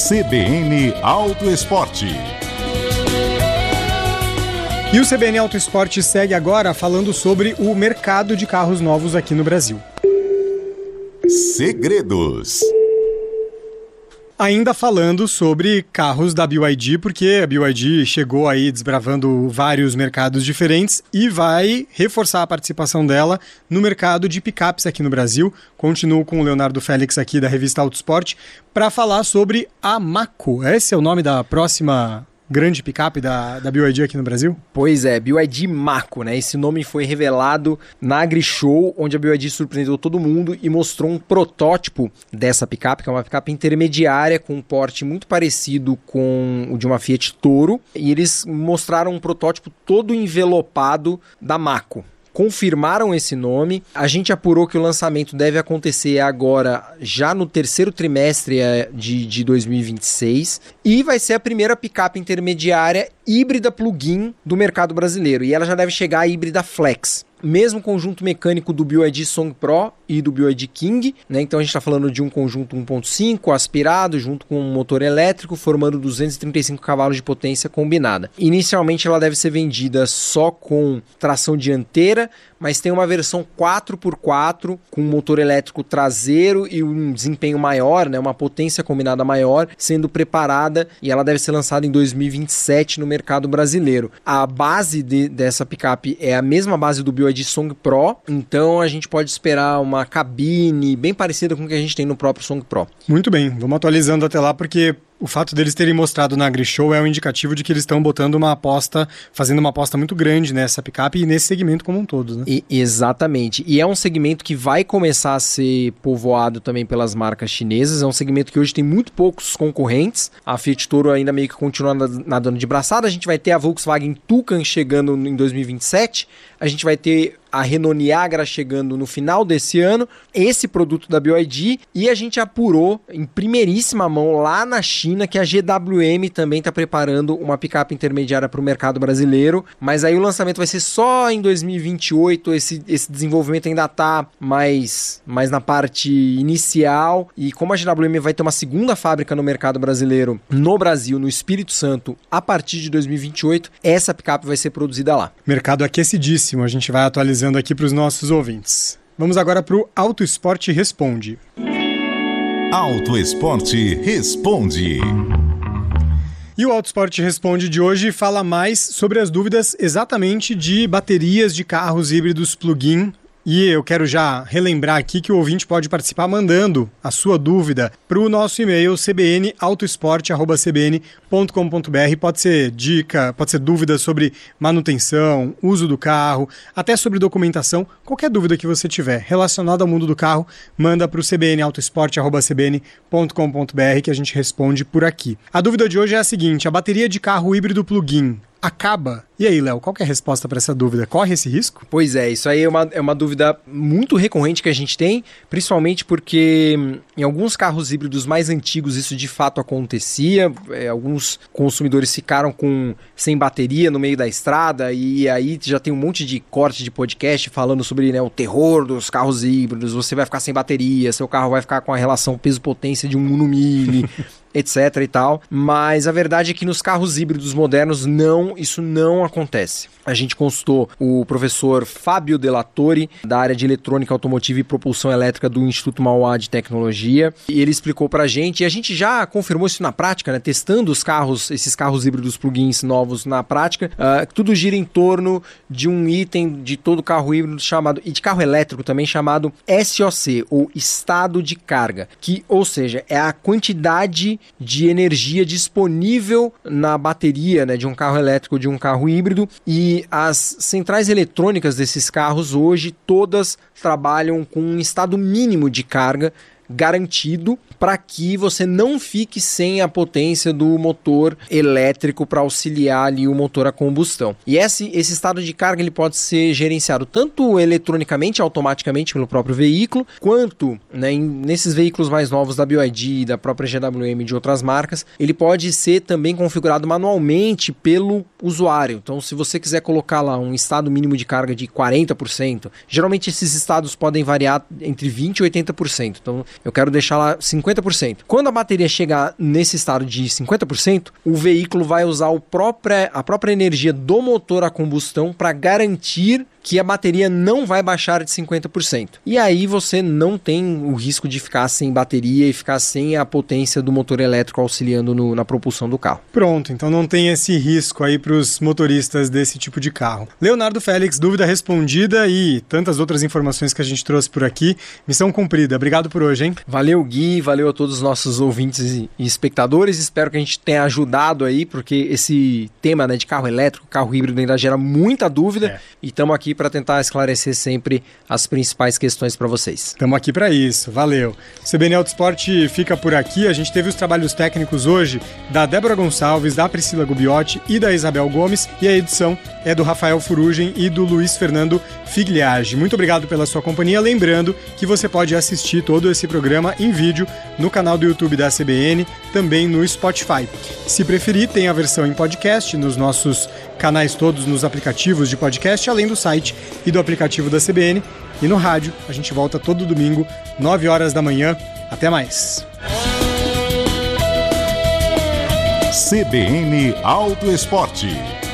CBN Auto Esporte. E o CBN Auto Esporte segue agora falando sobre o mercado de carros novos aqui no Brasil. Segredos. Ainda falando sobre carros da BYD, porque a BYD chegou aí desbravando vários mercados diferentes e vai reforçar a participação dela no mercado de picapes aqui no Brasil. Continuo com o Leonardo Félix aqui da revista Auto Esporte para falar sobre a Mako. Esse é o nome da próxima grande picape da BYD aqui no Brasil? Pois é, BYD Mako, né? Esse nome foi revelado na AgriShow, onde a BYD surpreendeu todo mundo e mostrou um protótipo dessa picape, que é uma picape intermediária com um porte muito parecido com o de uma Fiat Toro, e eles mostraram um protótipo todo envelopado da Mako. Confirmaram esse nome, a gente apurou que o lançamento deve acontecer agora, já no terceiro trimestre de 2026, e vai ser a primeira picape intermediária híbrida plug-in do mercado brasileiro, e ela já deve chegar à híbrida flex. Mesmo conjunto mecânico do BYD Song Pro e do BYD King, né? Então a gente está falando de um conjunto 1.5 aspirado junto com um motor elétrico, formando 235 cavalos de potência combinada. Inicialmente ela deve ser vendida só com tração dianteira, mas tem uma versão 4x4 com um motor elétrico traseiro e um desempenho maior, né? Uma potência combinada maior, sendo preparada, e ela deve ser lançada em 2027 no mercado brasileiro. A base dessa picape é a mesma base do BYD Song Pro, então a gente pode esperar uma cabine bem parecida com o que a gente tem no próprio Song Pro. Muito bem, vamos atualizando até lá, porque o fato deles terem mostrado na AgriShow é um indicativo de que eles estão fazendo uma aposta muito grande nessa picape e nesse segmento como um todo, né? Exatamente. E é um segmento que vai começar a ser povoado também pelas marcas chinesas. É um segmento que hoje tem muito poucos concorrentes. A Fiat Toro ainda meio que continua nadando de braçada. A gente vai ter a Volkswagen Toucan chegando em 2027. A gente vai ter a Renault Niagara chegando no final desse ano, esse produto da BYD, e a gente apurou em primeiríssima mão lá na China que a GWM também está preparando uma picape intermediária para o mercado brasileiro, mas aí o lançamento vai ser só em 2028, esse desenvolvimento ainda está mais na parte inicial, e como a GWM vai ter uma segunda fábrica no mercado brasileiro, no Brasil, no Espírito Santo, a partir de 2028, essa picape vai ser produzida lá. Mercado aquecidíssimo, a gente vai atualizando aqui para os nossos ouvintes. Vamos agora para o Auto Esporte Responde. Auto Esporte Responde. E o Auto Esporte Responde de hoje fala mais sobre as dúvidas exatamente de baterias de carros híbridos plug-in. E eu quero já relembrar aqui que o ouvinte pode participar mandando a sua dúvida para o nosso e-mail cbnautoesporte@cbn.com.br. Pode ser dica, pode ser dúvida sobre manutenção, uso do carro, até sobre documentação. Qualquer dúvida que você tiver relacionada ao mundo do carro, manda para o cbnautoesporte@cbn.com.br que a gente responde por aqui. A dúvida de hoje é a seguinte: a bateria de carro híbrido plug-in acaba? E aí, Léo, qual que é a resposta para essa dúvida? Corre esse risco? Pois é, isso aí é uma dúvida muito recorrente que a gente tem, principalmente porque em alguns carros híbridos mais antigos isso de fato acontecia, alguns consumidores ficaram sem bateria no meio da estrada, e aí já tem um monte de corte de podcast falando sobre, né, o terror dos carros híbridos, você vai ficar sem bateria, seu carro vai ficar com a relação peso-potência de 1 no 1000, etc e tal, mas a verdade é que nos carros híbridos modernos isso não acontece. A gente consultou o professor Fábio Delatorre, da área de eletrônica automotiva e propulsão elétrica do Instituto Mauá de Tecnologia, e ele explicou pra gente, e a gente já confirmou isso na prática, né, testando esses carros híbridos plug-ins novos na prática, tudo gira em torno de um item de todo carro híbrido chamado, e de carro elétrico também, chamado SOC, ou estado de carga, ou seja, é a quantidade de energia disponível na bateria, né, de um carro elétrico ou de um carro híbrido, e as centrais eletrônicas desses carros hoje todas trabalham com um estado mínimo de carga garantido para que você não fique sem a potência do motor elétrico para auxiliar ali o motor a combustão. E esse estado de carga ele pode ser gerenciado tanto eletronicamente, automaticamente pelo próprio veículo, quanto, né, nesses veículos mais novos da BYD, da própria GWM e de outras marcas, ele pode ser também configurado manualmente pelo usuário. Então, se você quiser colocar lá um estado mínimo de carga de 40%, geralmente esses estados podem variar entre 20% e 80%. Então, eu quero deixar lá 50%. Quando a bateria chegar nesse estado de 50%, o veículo vai usar a própria energia do motor a combustão para garantir que a bateria não vai baixar de 50%. E aí você não tem o risco de ficar sem bateria e ficar sem a potência do motor elétrico auxiliando na propulsão do carro. Pronto, então não tem esse risco aí para os motoristas desse tipo de carro. Leonardo Félix, dúvida respondida e tantas outras informações que a gente trouxe por aqui. Missão cumprida. Obrigado por hoje, hein? Valeu, Gui, valeu a todos os nossos ouvintes e espectadores. Espero que a gente tenha ajudado aí, porque esse tema, né, de carro elétrico, carro híbrido ainda gera muita dúvida e estamos aqui para tentar esclarecer sempre as principais questões para vocês. Estamos aqui para isso, valeu. O CBN Autosport fica por aqui. A gente teve os trabalhos técnicos hoje da Débora Gonçalves, da Priscila Gubiotti e da Isabel Gomes, e a edição é do Rafael Furugem e do Luiz Fernando Figliage. Muito obrigado pela sua companhia. Lembrando que você pode assistir todo esse programa em vídeo no canal do YouTube da CBN, também no Spotify. Se preferir, tem a versão em podcast nos nossos canais todos, nos aplicativos de podcast, além do site e do aplicativo da CBN. E no rádio, a gente volta todo domingo, 9 horas da manhã. Até mais. CBN Autoesporte.